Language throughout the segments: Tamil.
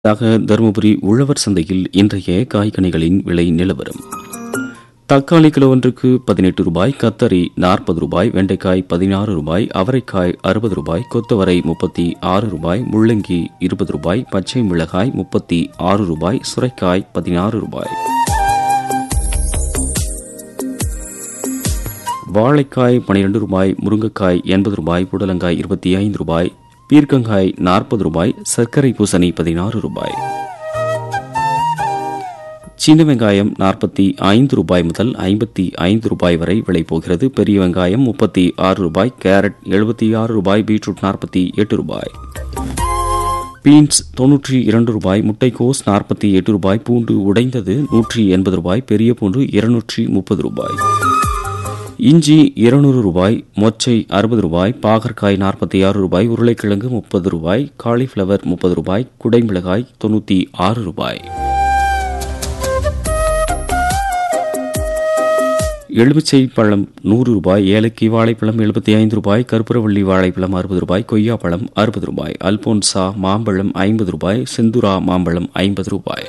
தருமபுரி உழவர் சந்தையில் இன்றைய காய்கனிகளின் விலை நிலவரம். தக்காளி கிலோ ஒன்றுக்கு 18 ரூபாய், கத்தரி 40 ரூபாய், வெண்டைக்காய் 16 ரூபாய், அவரைக்காய் 60 ரூபாய், கொத்தவரை 36 ரூபாய், முள்ளங்கி 20 ரூபாய், பச்சை மிளகாய் 36 ரூபாய், சுரைக்காய் 16 ரூபாய், வாழைக்காய் 12 ரூபாய், முருங்கைக்காய் 80 ரூபாய், புடலங்காய் 25 ரூபாய், பீர்க்கங்காய் 40 ரூபாய், சர்க்கரை பூசணி 16 ரூபாய், சின்ன வெங்காயம் 45 ரூபாய் முதல் 55 ரூபாய் வரை விலை போகிறது. பெரிய வெங்காயம் 36 ரூபாய், கேரட் 76 ரூபாய், பீட்ரூட் 48 ரூபாய், பீன்ஸ் 92 ரூபாய், முட்டைக்கோஸ் 48 ரூபாய், பூண்டு உடைந்தது 180 ரூபாய், பெரிய பூண்டு 230 ரூபாய், இஞ்சி 200 ரூபாய், மொச்சை 60 ரூபாய், பாகற்காய் 46 ரூபாய், உருளைக்கிழங்கு 30 ரூபாய், காலிஃபிளவர் 30 ரூபாய், குடைமிளகாய் 96 ரூபாய், எலுமிச்சை பழம் 100 ரூபாய், ஏலக்கி வாழைப்பழம் 75 ரூபாய், கற்பூரவள்ளி வாழைப்பழம் 60 ரூபாய், கொய்யாப்பழம் 60 ரூபாய், அல்போன்சா மாம்பழம் 50 ரூபாய், செந்துரா மாம்பழம் 50 ரூபாய்.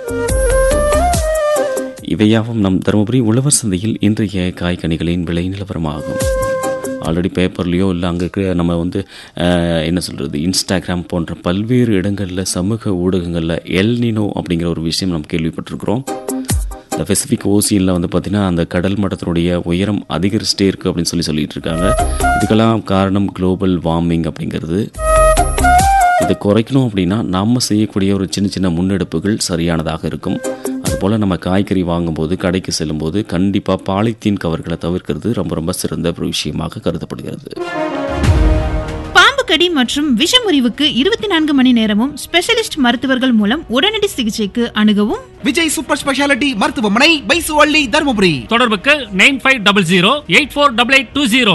இவையாவும் நம் தருமபுரி உழவர் சந்தையில் இன்றைய காய்கனிகளின் விலை நிலவரமாகும். ஆல்ரெடி பேப்பர்லேயோ இல்லை அங்கே நம்ம என்ன சொல்கிறது, இன்ஸ்டாகிராம் போன்ற பல்வேறு இடங்களில் சமூக ஊடகங்களில் எல்னினோ அப்படிங்கிற ஒரு விஷயம் நம்ம கேள்விப்பட்டிருக்கிறோம். இந்த பெசிபிக் ஓசியனில் பார்த்திங்கன்னா அந்த கடல் மட்டத்தினுடைய உயரம் அதிகரிச்சிட்டே இருக்குது அப்படின்னு சொல்லிட்டு இருக்காங்க. இதுக்கெல்லாம் காரணம் குளோபல் வார்மிங் அப்படிங்கிறது. இதை குறைக்கணும் அப்படின்னா நம்ம செய்யக்கூடிய ஒரு சின்ன சின்ன முன்னெடுப்புகள் சரியானதாக இருக்கும். அதுபோல் நம்ம காய்கறி வாங்கும்போது, கடைக்கு செல்லும்போது கண்டிப்பாக பாலித்தீன் கவர்களை தவிர்க்கிறது ரொம்ப ரொம்ப சிறந்த ஒரு விஷயமாக கருதப்படுகிறது. பாம்பு கடி மற்றும் விஷமுறிவுக்கு 24 மணி நேரமும் ஸ்பெஷலிஸ்ட் மருத்துவர்கள் மூலம் உடனடி சிகிச்சைக்கு அணுகவும் விஜய் சூப்பர் ஸ்பெஷாலிட்டி மருத்துவமனை, பைசுவள்ளி, தருமபுரி. தொடர்புக்கு 9500848820.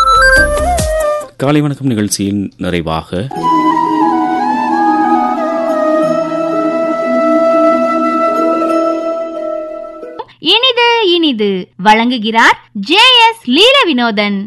காலை வணக்கம் நிகழ்ச்சியின் நிறைவாக இனிது இனிது வழங்குகிறார் JS லீல வினோதன்.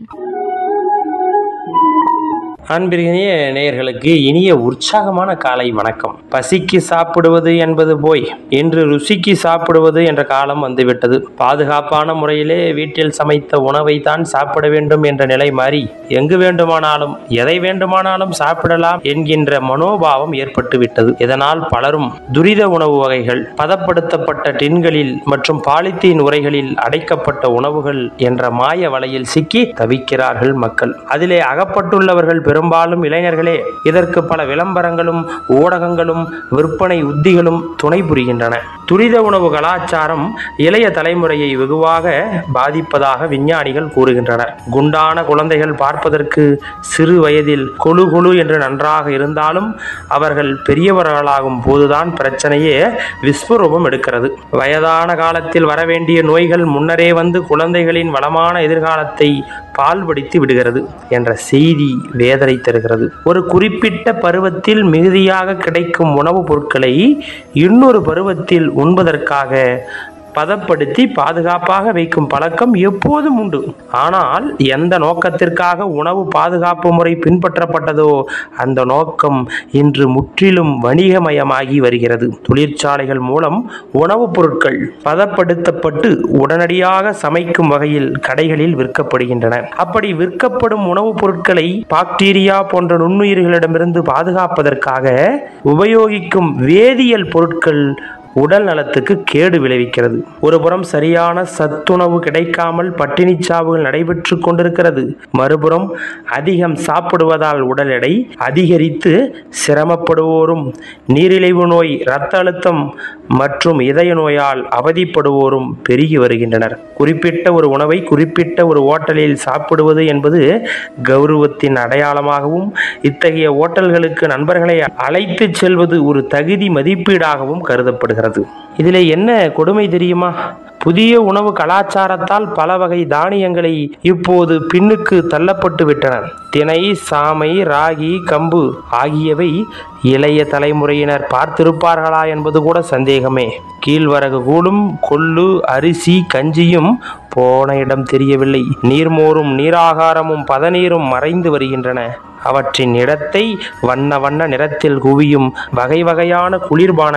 அன்பிற்கினிய நேயர்களுக்கு இனிய உற்சாகமான காலை வணக்கம். பசிக்கு சாப்பிடுவது என்பது போய் இன்று ருசிக்கு சாப்பிடுவது என்ற காலம் வந்துவிட்டது. பாதுகாப்பான முறையிலே வீட்டில் சமைத்த உணவை தான் சாப்பிட வேண்டும் என்ற நிலை மாறி எங்கு வேண்டுமானாலும் எதை வேண்டுமானாலும் சாப்பிடலாம் என்கின்ற மனோபாவம் ஏற்பட்டுவிட்டது. இதனால் பலரும் துரித உணவு வகைகள், பதப்படுத்தப்பட்ட டின்களில் மற்றும் பாலித்தீன் உரைகளில் அடைக்கப்பட்ட உணவுகள் என்ற மாய வலையில் சிக்கி தவிக்கிறார்கள் மக்கள். அதிலே அகப்பட்டுள்ளவர்கள் பெரும்பாலும் இளைஞர்களே. இதற்கு பல விளம்பரங்களும் ஊடகங்களும் விற்பனை உத்திகளும் துணை புரிகின்றன. துரித உணவு கலாச்சாரம் இளைய தலைமுறையை வெகுவாக பாதிப்பதாக விஞ்ஞானிகள் கூறுகின்றனர். குண்டான குழந்தைகள் பார்ப்பதற்கு சிறு வயதில் கொழு கொழு என்று நன்றாக இருந்தாலும் அவர்கள் பெரியவர்களாகும் போதுதான் பிரச்சனையே விஸ்வரூபம் எடுக்கிறது. வயதான காலத்தில் வரவேண்டிய நோய்கள் முன்னரே வந்து குழந்தைகளின் வளமான எதிர்காலத்தை பால்படுத்தி விடுகிறது என்ற செய்தி வேதனை தருகிறது. ஒரு குறிப்பிட்ட பருவத்தில் மிகுதியாக கிடைக்கும் உணவுப் பொருட்களை இன்னொரு பருவத்தில் உண்பதற்காக பதப்படுத்தி பாதுகாப்பாக வைக்கும் பழக்கம் எப்போதும் உண்டு. ஆனால் எந்த நோக்கத்திற்காக உணவு பாதுகாப்பு முறை பின்பற்றப்பட்டதோ அந்த நோக்கம் இன்று முற்றிலும் வணிகமயமாகி வருகிறது. தொழிற்சாலைகள் மூலம் உணவுப் பொருட்கள் பதப்படுத்தப்பட்டு உடனடியாக சமைக்கும் வகையில் கடைகளில் விற்கப்படுகின்றன. அப்படி விற்கப்படும் உணவுப் பொருட்களை பாக்டீரியா போன்ற நுண்ணுயிர்களிடமிருந்து பாதுகாப்பதற்காக உபயோகிக்கும் வேதியியல் பொருட்கள் உடல் நலத்துக்கு கேடு விளைவிக்கிறது. ஒருபுறம் சரியான சத்துணவு கிடைக்காமல் பட்டினி சாவுகள் நடைபெற்று கொண்டிருக்கிறது. மறுபுறம் அதிகம் சாப்பிடுவதால் உடல் எடை அதிகரித்து சிரமப்படுவோரும், நீரிழிவு நோய், இரத்த அழுத்தம் மற்றும் இதய நோயால் அவதிப்படுவோரும் பெருகி வருகின்றனர். குறிப்பிட்ட ஒரு உணவை குறிப்பிட்ட ஒரு ஓட்டலில் சாப்பிடுவது என்பது கௌரவத்தின் அடையாளமாகவும், இத்தகைய ஓட்டல்களுக்கு நண்பர்களை அழைத்து செல்வது ஒரு தகுதி மதிப்பீடாகவும் கருதப்படுகிறது. இதிலே என்ன கொடுமை தெரியுமா? புதிய உணவு கலாச்சாரத்தால் பல வகை தானியங்களை இப்போது பின்னுக்கு தள்ளப்பட்டு விட்டன. திணை, சாமை, ராகி, கம்பு ஆகியவை இளைய தலைமுறையினர் பார்த்திருப்பார்களா என்பது கூட சந்தேகமே. கீழ்வரகு கூழும் கொள்ளு, அரிசி, கஞ்சியும் போன இடம் தெரியவில்லை. நீர்மோரும் நீராகாரமும் பதநீரும் மறைந்து வருகின்றன. அவற்றின் இடத்தை வண்ண வண்ண நிறத்தில் குவியும் வகை வகையான குளிர்பான